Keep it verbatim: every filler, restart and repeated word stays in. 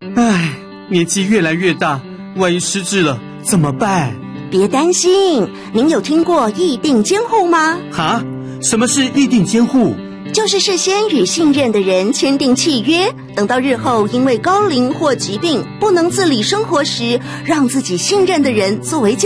唉，年纪越来越大，万一失智了怎么办？ 别担心，您有听过议定监护吗？ 哈？什么是议定监护？ 就是事先与信任的人签订契约，等到日后因为高龄或疾病不能自理生活时，让自己信任的人作为监